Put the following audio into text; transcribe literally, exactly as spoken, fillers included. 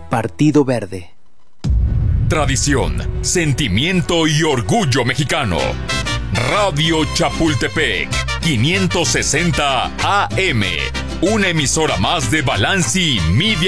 Partido Verde. Tradición, sentimiento y orgullo mexicano. Radio Chapultepec, quinientos sesenta A M. Una emisora más de Balanci Media.